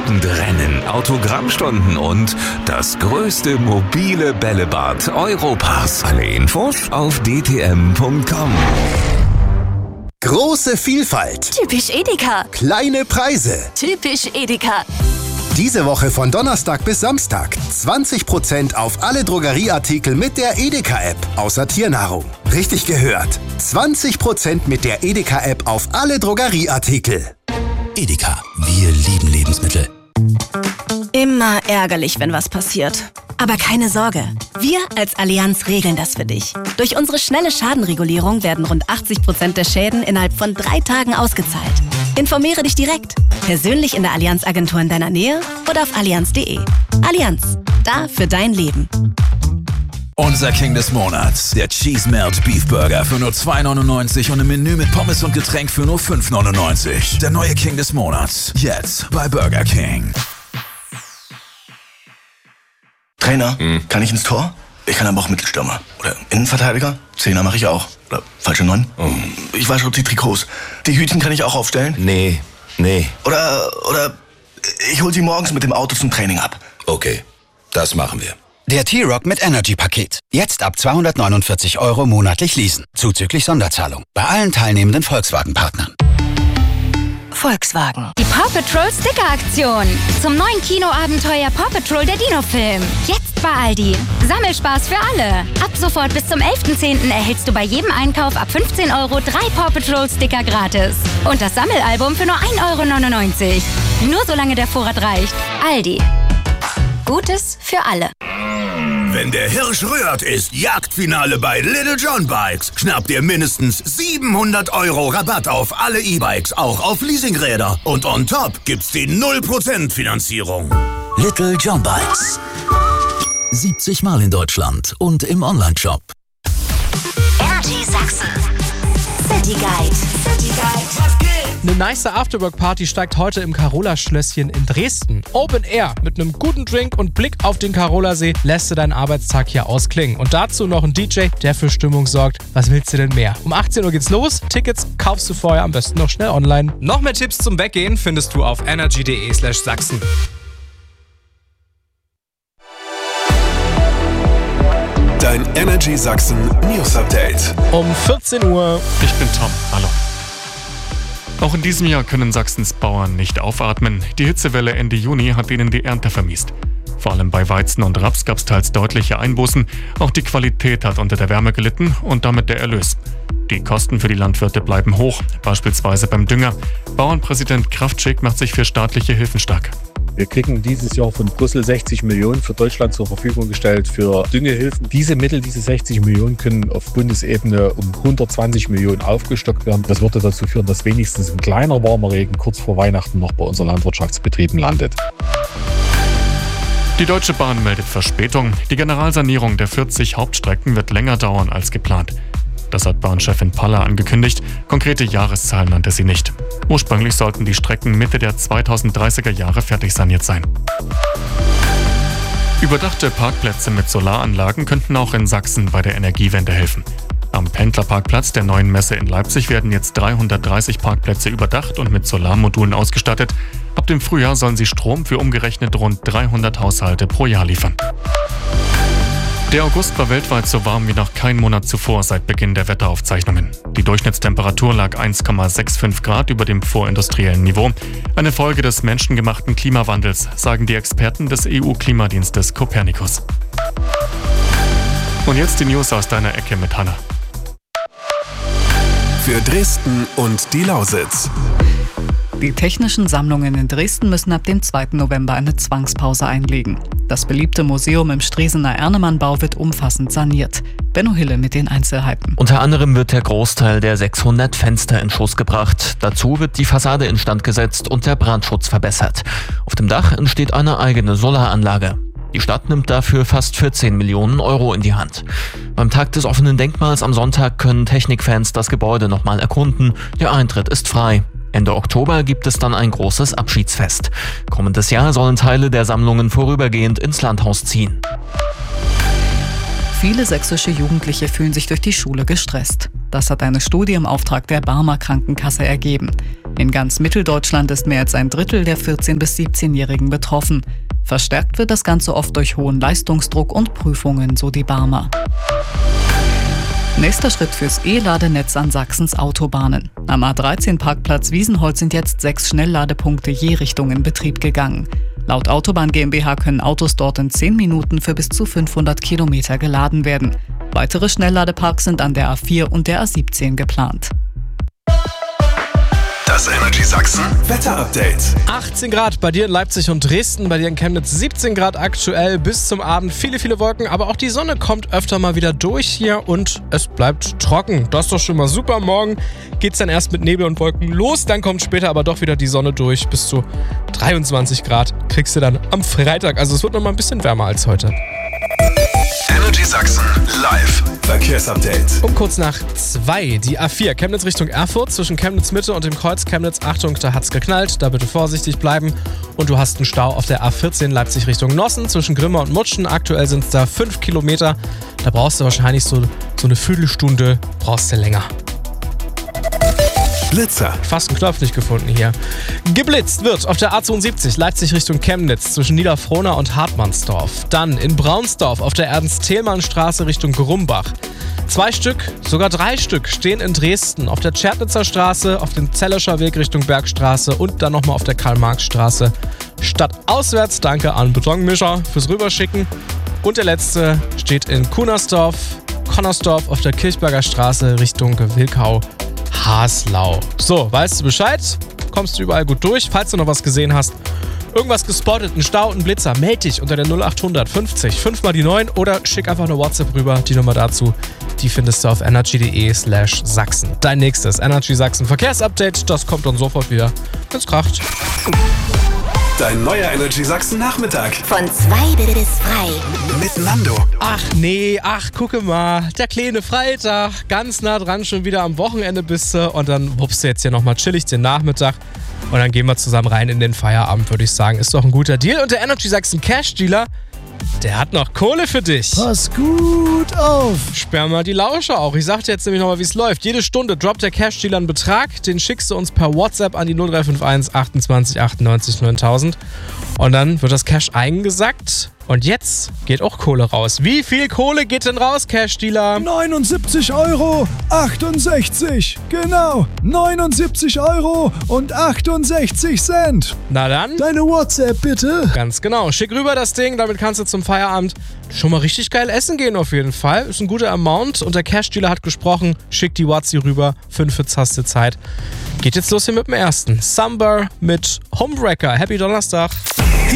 Dutzend Rennen, Autogrammstunden und das größte mobile Bällebad Europas. Alle Infos auf dtm.com. Große Vielfalt. Typisch Edeka. Kleine Preise. Typisch Edeka. Diese Woche von Donnerstag bis Samstag 20% auf alle Drogerieartikel mit der Edeka-App, außer Tiernahrung. Richtig gehört. 20% mit der Edeka-App auf alle Drogerieartikel. Edeka, wir lieben Lebensmittel. Immer ärgerlich, wenn was passiert. Aber keine Sorge, wir als Allianz regeln das für dich. Durch unsere schnelle Schadenregulierung werden rund 80% der Schäden innerhalb von 3 Tagen ausgezahlt. Informiere dich direkt, persönlich in der Allianz-Agentur in deiner Nähe oder auf allianz.de. Allianz, da für dein Leben. Unser King des Monats, der Cheese Melt Beef Burger für nur 2,99 und ein Menü mit Pommes und Getränk für nur 5,99. Der neue King des Monats, jetzt bei Burger King. Trainer, kann ich ins Tor? Ich kann aber auch Mittelstürmer. Oder Innenverteidiger? Zehner mache ich auch. Oder falsche 9? Ich wasche die Trikots. Die Hütchen kann ich auch aufstellen? Nee. Oder ich hol sie morgens mit dem Auto zum Training ab. Okay, das machen wir. Der T-Rock mit Energy-Paket. Jetzt ab 249 € monatlich leasen. Zuzüglich Sonderzahlung. Bei allen teilnehmenden Volkswagen-Partnern. Volkswagen. Die Paw Patrol Sticker-Aktion. Zum neuen Kinoabenteuer Paw Patrol der Dino-Film. Jetzt bei Aldi. Sammelspaß für alle. Ab sofort bis zum 11.10. erhältst du bei jedem Einkauf ab 15 € 3 Paw Patrol Sticker gratis. Und das Sammelalbum für nur 1,99 €. Nur solange der Vorrat reicht. Aldi. Gutes für alle. Wenn der Hirsch rührt, ist Jagdfinale bei Little John Bikes. Schnappt ihr mindestens 700 € Rabatt auf alle E-Bikes, auch auf Leasingräder. Und on top gibt's die 0% Finanzierung. Little John Bikes. 70 Mal in Deutschland und im Onlineshop. Energy Sachsen. City Guide. Eine nice Afterwork-Party steigt heute im Carola-Schlösschen in Dresden. Open Air mit einem guten Drink und Blick auf den Carola-See lässt du deinen Arbeitstag hier ausklingen. Und dazu noch ein DJ, der für Stimmung sorgt. Was willst du denn mehr? Um 18 Uhr geht's los. Tickets kaufst du vorher am besten noch schnell online. Noch mehr Tipps zum Weggehen findest du auf energy.de/Sachsen. Dein Energy Sachsen News Update. Um 14 Uhr. Ich bin Tom. Hallo. Auch in diesem Jahr können Sachsens Bauern nicht aufatmen. Die Hitzewelle Ende Juni hat ihnen die Ernte vermiest. Vor allem bei Weizen und Raps gab es teils deutliche Einbußen. Auch die Qualität hat unter der Wärme gelitten und damit der Erlös. Die Kosten für die Landwirte bleiben hoch, beispielsweise beim Dünger. Bauernpräsident Kraftschick macht sich für staatliche Hilfen stark. Wir kriegen dieses Jahr von Brüssel 60 Millionen für Deutschland zur Verfügung gestellt für Düngehilfen. Diese Mittel, diese 60 Millionen, können auf Bundesebene um 120 Millionen aufgestockt werden. Das würde dazu führen, dass wenigstens ein kleiner warmer Regen kurz vor Weihnachten noch bei unseren Landwirtschaftsbetrieben landet. Die Deutsche Bahn meldet Verspätung. Die Generalsanierung der 40 Hauptstrecken wird länger dauern als geplant. Das hat Bahnchefin Paller angekündigt. Konkrete Jahreszahlen nannte sie nicht. Ursprünglich sollten die Strecken Mitte der 2030er Jahre fertig saniert sein. Überdachte Parkplätze mit Solaranlagen könnten auch in Sachsen bei der Energiewende helfen. Am Pendlerparkplatz der neuen Messe in Leipzig werden jetzt 330 Parkplätze überdacht und mit Solarmodulen ausgestattet. Ab dem Frühjahr sollen sie Strom für umgerechnet rund 300 Haushalte pro Jahr liefern. Der August war weltweit so warm wie noch kein Monat zuvor seit Beginn der Wetteraufzeichnungen. Die Durchschnittstemperatur lag 1,65 Grad über dem vorindustriellen Niveau. Eine Folge des menschengemachten Klimawandels, sagen die Experten des EU-Klimadienstes Copernicus. Und jetzt die News aus deiner Ecke mit Hanna. Für Dresden und die Lausitz. Die Technischen Sammlungen in Dresden müssen ab dem 2. November eine Zwangspause einlegen. Das beliebte Museum im Stresener Ernemann-Bau wird umfassend saniert. Benno Hille mit den Einzelheiten. Unter anderem wird der Großteil der 600 Fenster in Schuss gebracht. Dazu wird die Fassade instand gesetzt und der Brandschutz verbessert. Auf dem Dach entsteht eine eigene Solaranlage. Die Stadt nimmt dafür fast 14 Millionen € in die Hand. Beim Tag des offenen Denkmals am Sonntag können Technikfans das Gebäude nochmal erkunden. Der Eintritt ist frei. Ende Oktober gibt es dann ein großes Abschiedsfest. Kommendes Jahr sollen Teile der Sammlungen vorübergehend ins Landhaus ziehen. Viele sächsische Jugendliche fühlen sich durch die Schule gestresst. Das hat eine Studie im Auftrag der Barmer Krankenkasse ergeben. In ganz Mitteldeutschland ist mehr als ein Drittel der 14- bis 17-Jährigen betroffen. Verstärkt wird das Ganze oft durch hohen Leistungsdruck und Prüfungen, so die Barmer. Nächster Schritt fürs E-Ladenetz an Sachsens Autobahnen. Am A13-Parkplatz Wiesenholz sind jetzt 6 Schnellladepunkte je Richtung in Betrieb gegangen. Laut Autobahn GmbH können Autos dort in 10 Minuten für bis zu 500 Kilometer geladen werden. Weitere Schnellladeparks sind an der A4 und der A17 geplant. Das Energy Sachsen Wetterupdate. 18 Grad bei dir in Leipzig und Dresden, bei dir in Chemnitz 17 Grad aktuell, bis zum Abend viele Wolken, aber auch die Sonne kommt öfter mal wieder durch hier und es bleibt trocken. Das ist doch schon mal super. Morgen geht's dann erst mit Nebel und Wolken los, dann kommt später aber doch wieder die Sonne durch. Bis zu 23 Grad kriegst du dann am Freitag, also es wird noch mal ein bisschen wärmer als heute. Energy Sachsen live Verkehrsupdate. Um kurz nach 2, die A4 Chemnitz Richtung Erfurt zwischen Chemnitz Mitte und dem Kreuz Chemnitz. Achtung, da hat's geknallt, da bitte vorsichtig bleiben. Und du hast einen Stau auf der A14 Leipzig Richtung Nossen zwischen Grimma und Mutschen. Aktuell sind es da 5 Kilometer. Da brauchst du wahrscheinlich so eine Viertelstunde, brauchst du länger. Blitzer. Fast einen Knopf nicht gefunden hier. Geblitzt wird auf der A72 Leipzig Richtung Chemnitz zwischen Niederfrohna und Hartmannsdorf. Dann in Braunsdorf auf der Ernst-Thälmann-Straße Richtung Grumbach. 2 Stück, sogar 3 Stück stehen in Dresden auf der Tschernitzer Straße, auf dem Zellerscher Weg Richtung Bergstraße und dann nochmal auf der Karl-Marx-Straße. Stadtauswärts, danke an Betonmischer fürs Rüberschicken. Und der letzte steht in Kunersdorf, Connersdorf auf der Kirchberger Straße Richtung Wilkau. Haslau. So, weißt du Bescheid? Kommst du überall gut durch? Falls du noch was gesehen hast, irgendwas gespottet, einen Stau, einen Blitzer, melde dich unter der 0800 50 5 mal die 9 oder schick einfach eine WhatsApp rüber. Die Nummer dazu, die findest du auf energy.de/Sachsen. Dein nächstes Energy Sachsen Verkehrsupdate, das kommt dann sofort wieder, wenn's kracht. Dein neuer Energy Sachsen Nachmittag. Von 2 bis 3. Mit Nando. Ach, gucke mal, der kleine Freitag, ganz nah dran, schon wieder am Wochenende bist du und dann wuppst du jetzt hier nochmal chillig den Nachmittag und dann gehen wir zusammen rein in den Feierabend, würde ich sagen. Ist doch ein guter Deal und der Energy Sachsen Cash Dealer, der hat noch Kohle für dich. Pass gut auf. Sperr mal die Lauscher auch. Ich sag dir jetzt nämlich nochmal, wie es läuft. Jede Stunde droppt der Cash-Dealer einen Betrag. Den schickst du uns per WhatsApp an die 0351 28 98 9000. Und dann wird das Cash eingesackt. Und jetzt geht auch Kohle raus. Wie viel Kohle geht denn raus, Cash-Dealer? 79,68 Euro. Genau, 79,68 Euro. Na dann. Deine WhatsApp bitte. Ganz genau. Schick rüber das Ding, damit kannst du zum Feierabend schon mal richtig geil essen gehen auf jeden Fall. Ist ein guter Amount und der Cash-Dealer hat gesprochen. Schick die WhatsApp rüber. 45 hast du Zeit. Geht jetzt los hier mit dem ersten. Summer mit Homewrecker. Happy Donnerstag.